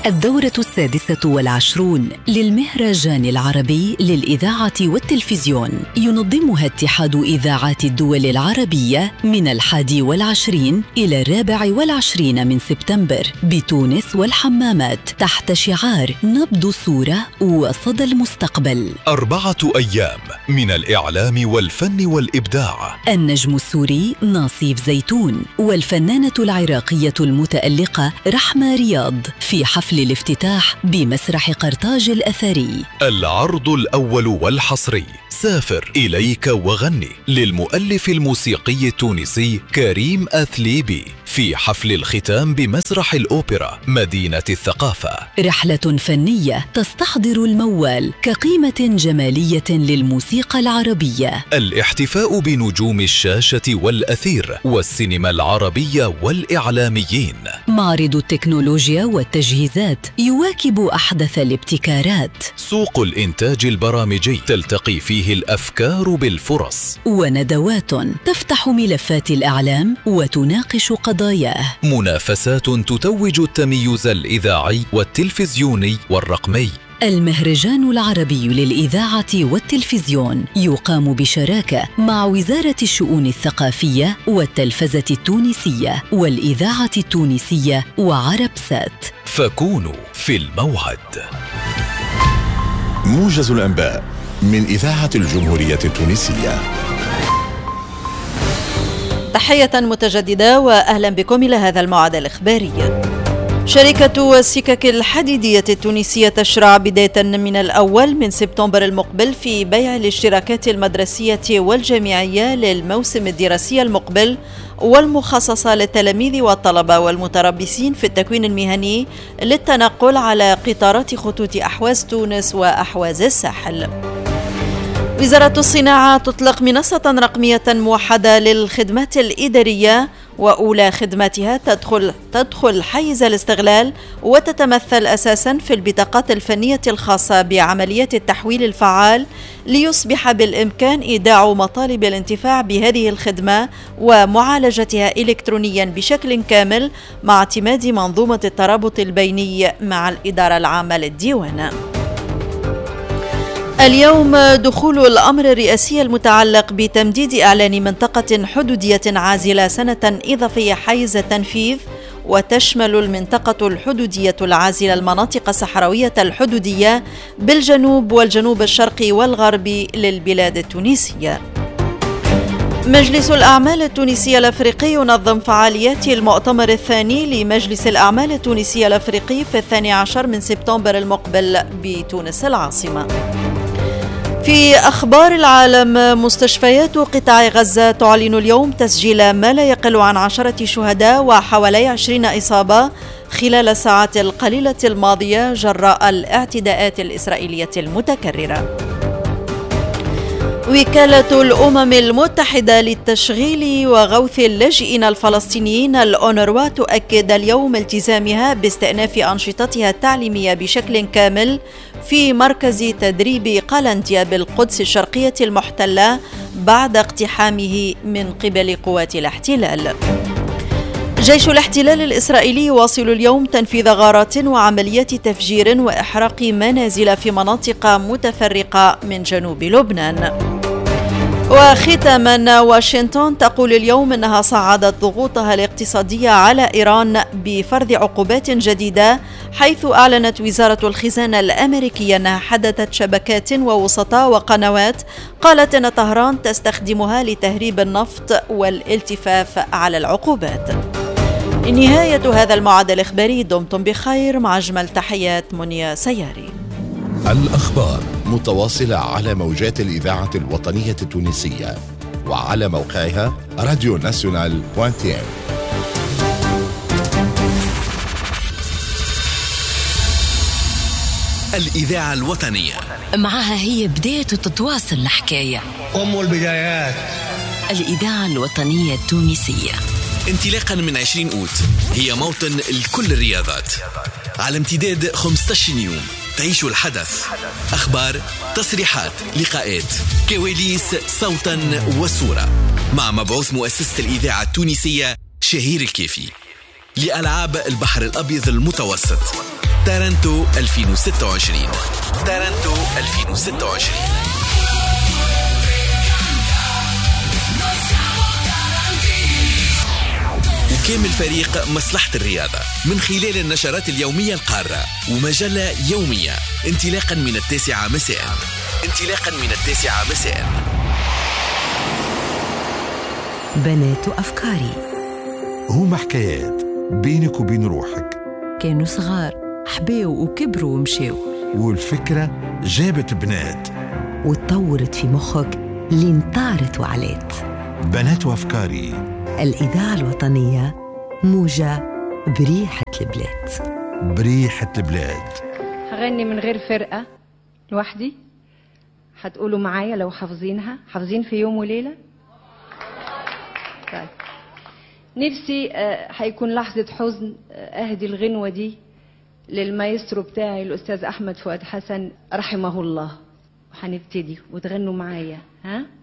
الدورة 26 للمهرجان العربي للإذاعة والتلفزيون ينظمها اتحاد إذاعات الدول العربية من 21 إلى 24 من سبتمبر بتونس والحمامات تحت شعار نبض الصورة وصدى المستقبل. 4 أيام من الإعلام والفن والإبداع. النجم السوري ناصيف زيتون والفنانة العراقية المتألقة رحمة رياض في حفل الافتتاح بمسرح قرطاج الأثري. العرض الأول والحصري سافر إليك وغني للمؤلف الموسيقي التونسي كريم أثليبي في حفل الختام بمسرح الأوبرا مدينة الثقافة. رحلة فنية تستحضر الموال كقيمة جمالية للموسيقى العربية. الاحتفاء بنجوم الشاشة والأثير والسينما العربية والإعلاميين. معرض التكنولوجيا والتجهيزات يواكب أحدث الابتكارات. سوق الإنتاج البرامجي تلتقي فيه الأفكار بالفرص. وندوات تفتح ملفات الإعلام وتناقش قضاياه. منافسات تتوج التميز الإذاعي والتلفزيوني والرقمي. المهرجان العربي للإذاعة والتلفزيون يقام بشراكة مع وزارة الشؤون الثقافية والتلفزة التونسية والإذاعة التونسية وعربسات. فكونوا في الموعد. موجز الأنباء من إذاعة الجمهورية التونسية. تحية متجددة وأهلا بكم إلى هذا الموعد الإخباري. شركة السكك الحديدية التونسية تشرع بداية من 1 من سبتمبر المقبل في بيع الاشتراكات المدرسية والجامعية للموسم الدراسي المقبل والمخصصة للتلاميذ والطلبة والمتربصين في التكوين المهني للتنقل على قطارات خطوط أحواز تونس وأحواز الساحل. وزارة الصناعة تطلق منصة رقمية موحدة للخدمات الإدارية وأولى خدماتها تدخل حيز الاستغلال وتتمثل أساساً في البطاقات الفنية الخاصة بعملية التحويل الفعال ليصبح بالإمكان إيداع مطالب الانتفاع بهذه الخدمة ومعالجتها إلكترونياً بشكل كامل مع اعتماد منظومة الترابط البيني مع الإدارة العامة للديوان. اليوم دخول الأمر الرئاسي المتعلق بتمديد إعلان منطقة حدودية عازلة سنة إضافية حيز التنفيذ، وتشمل المنطقة الحدودية العازلة المناطق الصحراوية الحدودية بالجنوب والجنوب الشرقي والغربي للبلاد التونسية. مجلس الأعمال التونسي الأفريقي ينظم فعاليات المؤتمر الثاني لمجلس الأعمال التونسي الأفريقي في 12 من سبتمبر المقبل بتونس العاصمة. في أخبار العالم، مستشفيات قطاع غزة تعلن اليوم تسجيل ما لا يقل عن 10 شهداء وحوالي 20 إصابة خلال الساعات القليلة الماضية جراء الاعتداءات الإسرائيلية المتكررة. وكالة الأمم المتحدة للتشغيل وغوث اللاجئين الفلسطينيين الأونروا تؤكد اليوم التزامها باستئناف أنشطتها التعليمية بشكل كامل في مركز تدريب قلنديا بالقدس الشرقية المحتلة بعد اقتحامه من قبل قوات الاحتلال. جيش الاحتلال الإسرائيلي يواصل اليوم تنفيذ غارات وعمليات تفجير وإحراق منازل في مناطق متفرقة من جنوب لبنان. وختاما، واشنطن تقول اليوم أنها صعدت ضغوطها الاقتصادية على إيران بفرض عقوبات جديدة، حيث أعلنت وزارة الخزانة الأمريكية أنها حددت شبكات ووسطاء وقنوات قالت أن طهران تستخدمها لتهريب النفط والالتفاف على العقوبات. نهاية هذا الموعد الإخباري، دمتم بخير، مع أجمل تحيات منيا سياري. الأخبار متواصلة على موجات الإذاعة الوطنية التونسية وعلى موقعها radionational.tn. الإذاعة الوطنية معها هي بداية تتواصل الحكاية البدايات. الإذاعة الوطنية التونسية انطلاقا من 20 أوت هي موطن لكل الرياضات. على امتداد 15 يوم تعيشوا الحدث، أخبار، تصريحات، لقاءات، كواليس، صوتا وصورة، مع مبعوث مؤسسة الإذاعة التونسية شهير الكيفي لألعاب البحر الأبيض المتوسط. تارنتو 2026. تارنتو 2026. وكامل فريق مصلحة الرياضة من خلال النشرات اليومية القارة ومجلة يومية انطلاقا من 9 مساء. بنات أفكاري. هما حكايات بينك وبين روحك، كانوا صغار حباو وكبروا ومشاو، والفكرة جابت بنات وتطورت في مخك لين طارت وعلات. بنات وأفكاري، الإذاعة الوطنية، موجة بريحة البلاد. بريحة البلاد. هغني من غير فرقة لوحدي، هتقولوا معايا لو حافظينها. حافظين في يوم وليلة؟ طيب نفسي هيكون لحظة حزن أهدي الغنوة دي للمايسترو بتاعي الأستاذ أحمد فؤاد حسن رحمه الله. وهنبتدي وتغنوا معايا. ها؟